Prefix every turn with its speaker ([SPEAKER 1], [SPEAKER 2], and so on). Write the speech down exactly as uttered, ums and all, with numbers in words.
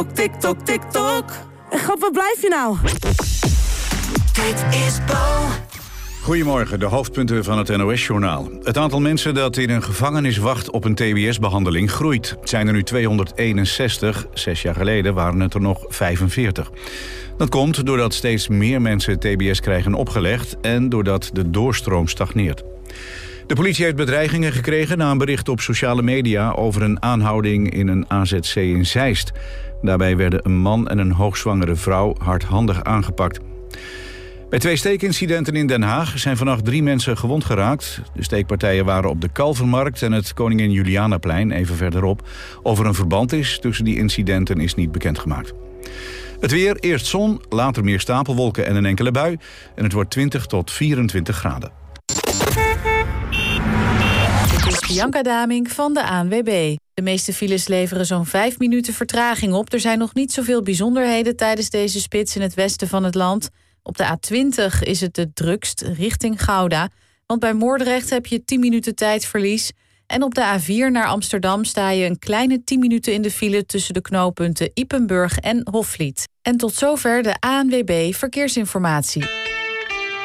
[SPEAKER 1] TikTok, TikTok.
[SPEAKER 2] God, waar blijf je nou?
[SPEAKER 1] Dit is Bo.
[SPEAKER 3] Goedemorgen, de hoofdpunten van het N O S-journaal. Het aantal mensen dat in een gevangenis wacht op een T B S-behandeling groeit. Het zijn er nu tweehonderdeenenzestig, zes jaar geleden waren het er nog vijfenveertig. Dat komt doordat steeds meer mensen T B S krijgen opgelegd en doordat de doorstroom stagneert. De politie heeft bedreigingen gekregen na een bericht op sociale media over een aanhouding in een A Z C in Zeist. Daarbij werden een man en een hoogzwangere vrouw hardhandig aangepakt. Bij twee steekincidenten in Den Haag zijn vannacht drie mensen gewond geraakt. De steekpartijen waren op de Kalvermarkt en het Koningin Julianaplein, even verderop. Of er een verband is tussen die incidenten is niet bekendgemaakt. Het weer, eerst zon, later meer stapelwolken en een enkele bui. En het wordt twintig tot vierentwintig graden.
[SPEAKER 4] Dit is Bianca Damink van de A N W B. De meeste files leveren zo'n vijf minuten vertraging op. Er zijn nog niet zoveel bijzonderheden tijdens deze spits in het westen van het land. Op de A twintig is het het drukst richting Gouda. Want bij Moordrecht heb je tien minuten tijdverlies. En op de A vier naar Amsterdam sta je een kleine tien minuten in de file tussen de knooppunten Ypenburg en Hofvliet. En tot zover de A N W B Verkeersinformatie.